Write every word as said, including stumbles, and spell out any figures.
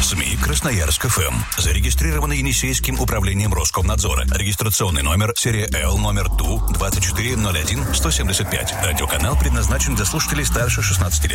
СМИ Красноярск эф эм. Зарегистрированы Енисейским управлением Роскомнадзора. Регистрационный номер серия Л номер Ту двадцать четыре ноль один сто семьдесят пять. Радиоканал предназначен для слушателей старше шестнадцати лет.